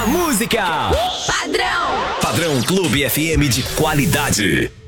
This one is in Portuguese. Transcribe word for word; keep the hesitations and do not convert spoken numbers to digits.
Música Padrão. Padrão Clube F M de qualidade.